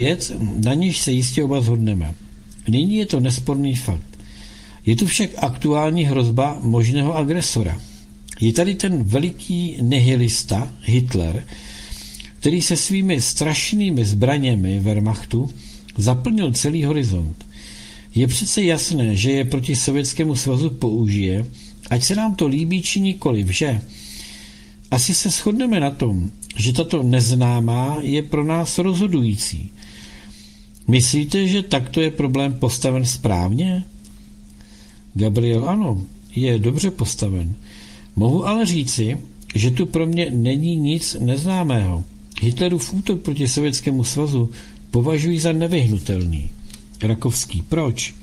věc, na níž se jistě oba shodneme. Nyní je to nesporný fakt. Je tu však aktuální hrozba možného agresora. Je tady ten veliký nihilista Hitler, který se svými strašnými zbraněmi Wehrmachtu zaplnil celý horizont. Je přece jasné, že je proti Sovětskému svazu použije, ať se nám to líbí či nikoliv, že? Asi se shodneme na tom, že tato neznámá je pro nás rozhodující. Myslíte, že takto je problém postaven správně? Gabriel, ano, je dobře postaven. Mohu ale říci, že tu pro mě není nic neznámého. Hitlerův útok proti Sovětskému svazu považuji za nevyhnutelný. Rakovský, proč?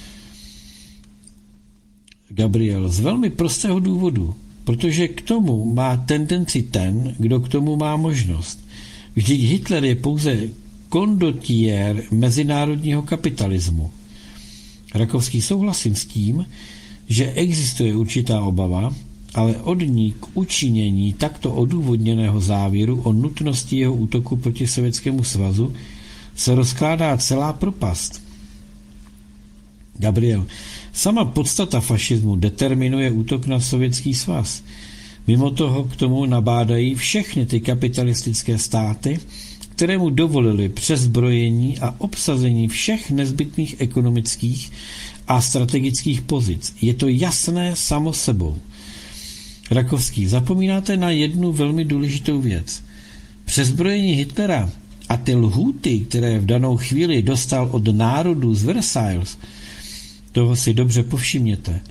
Gabriel, z velmi prostého důvodu, protože k tomu má tendenci ten, kdo k tomu má možnost. Vždyť Hitler je pouze kondotiér mezinárodního kapitalismu. Rakovský, souhlasím s tím, že existuje určitá obava, ale od ní k učinění takto odůvodněného závěru o nutnosti jeho útoku proti Sovětskému svazu se rozkládá celá propast. Gabriel, sama podstata fašismu determinuje útok na Sovětský svaz. Mimo toho k tomu nabádají všechny ty kapitalistické státy, které mu dovolili přezbrojení a obsazení všech nezbytných ekonomických a strategických pozic. Je to jasné samo sebou. Rakovský, zapomínáte na jednu velmi důležitou věc. Přezbrojení Hitlera a ty lhůty, které v danou chvíli dostal od národů z Versailles, toho si dobře povšimněte,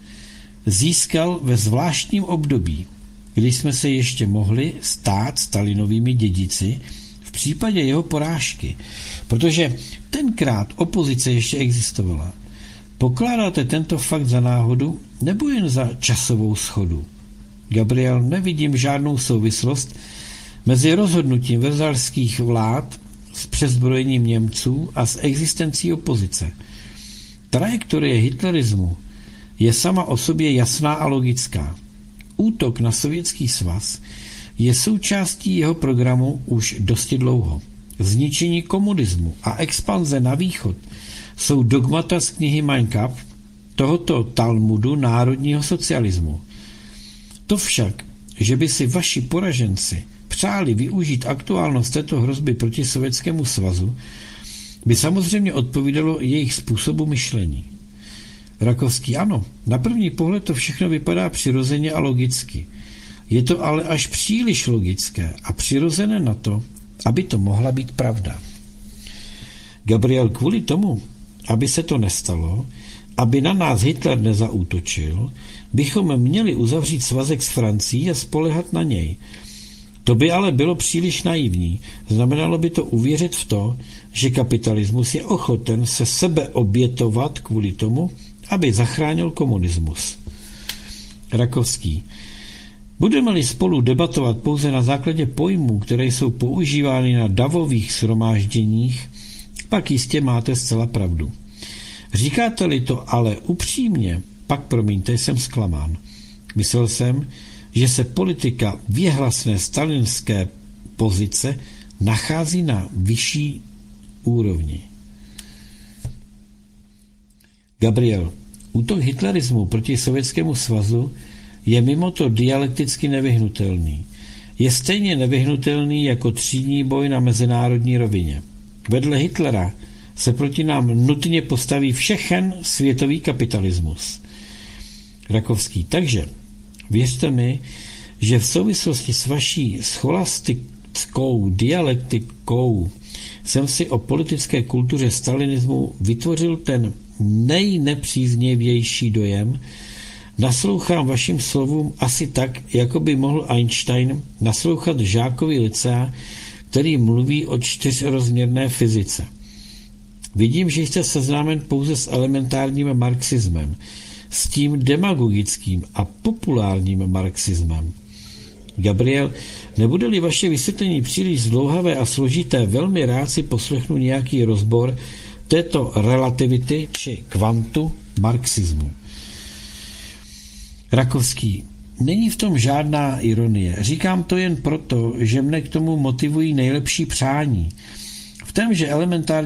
získal ve zvláštním období, kdy jsme se ještě mohli stát Stalinovými dědici v případě jeho porážky, protože tenkrát opozice ještě existovala. Pokládáte tento fakt za náhodu nebo jen za časovou shodu? Gabriel, nevidím žádnou souvislost mezi rozhodnutím verzalských vlád s přezbrojením Němců a s existencí opozice. Trajektorie hitlerismu je sama o sobě jasná a logická. Útok na Sovětský svaz je součástí jeho programu už dosti dlouho. Zničení komunismu a expanze na východ jsou dogmata z knihy Mein Kampf, tohoto Talmudu národního socialismu. To však, že by si vaši poraženci přáli využít aktuálnost této hrozby proti Sovětskému svazu, by samozřejmě odpovídalo jejich způsobu myšlení. Rakovský, ano, na první pohled to všechno vypadá přirozeně a logicky. Je to ale až příliš logické a přirozené na to, aby to mohla být pravda. Gabriel, kvůli tomu, aby se to nestalo, aby na nás Hitler nezaútočil, bychom měli uzavřít svazek s Francií a spoléhat na něj. To by ale bylo příliš naivní. Znamenalo by to uvěřit v to, že kapitalismus je ochoten se sebe obětovat kvůli tomu, aby zachránil komunismus. Rakovský. Budeme-li spolu debatovat pouze na základě pojmů, které jsou používány na davových shromážděních, pak jistě máte zcela pravdu. Říkáte-li to ale upřímně, pak promiňte, jsem zklamán. Myslel jsem, že se politika věhlasné stalinské pozice nachází na vyšší úrovni. Gabriel, útok hitlerismu proti Sovětskému svazu je mimo to dialekticky nevyhnutelný. Je stejně nevyhnutelný jako třídní boj na mezinárodní rovině. Vedle Hitlera se proti nám nutně postaví všechen světový kapitalismus. Rakovský, takže věřte mi, že v souvislosti s vaší scholastickou dialektikou jsem si o politické kultuře stalinismu vytvořil ten nejnepříznivější dojem. Naslouchám vašim slovům asi tak, jako by mohl Einstein naslouchat žákovi lycea, který mluví o čtyřrozměrné fyzice. Vidím, že jste seznámen pouze s elementárním marxismem, s tím demagogickým a populárním marxismem. Gabriel, nebude-li vaše vysvětlení příliš zdlouhavé a složité, velmi rád si poslechnu nějaký rozbor této relativity či kvantu marxismu. Rakovský, není v tom žádná ironie. Říkám to jen proto, že mne k tomu motivují nejlepší přání. V témže elementární